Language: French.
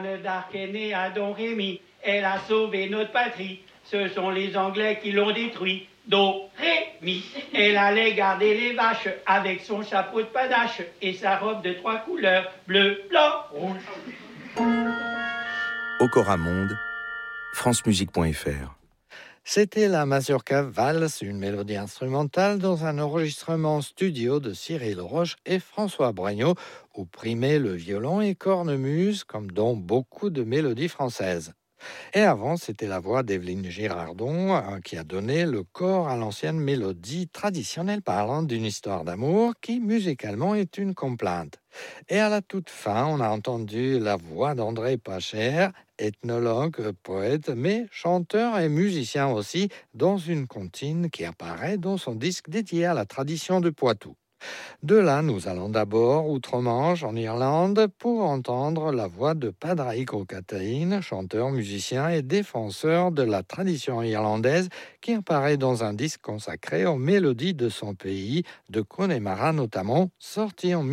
Jeanne d'Arc est née à Don Rémy. Elle a sauvé notre patrie. Ce sont les Anglais qui l'ont détruit. Do, ré, mi. Elle allait garder les vaches avec son chapeau de panache et sa robe de 3 couleurs, bleu, blanc, rouge. Okora Monde, francemusique.fr. C'était la Mazurka Valse, une mélodie instrumentale dans un enregistrement studio de Cyril Roche et François Bragnaud, où primait le violon et cornemuse, comme dans beaucoup de mélodies françaises. Et avant, c'était la voix d'Evelyne Girardon qui a donné le corps à l'ancienne mélodie traditionnelle parlant d'une histoire d'amour qui, musicalement, est une complainte. Et à la toute fin, on a entendu la voix d'André Pacher, ethnologue, poète, mais chanteur et musicien aussi, dans une comptine qui apparaît dans son disque dédié à la tradition du Poitou. De là, nous allons d'abord outre-Manche, en Irlande, pour entendre la voix de Padraig O'Cataín, chanteur, musicien et défenseur de la tradition irlandaise, qui apparaît dans un disque consacré aux mélodies de son pays, de Connemara notamment, sorti en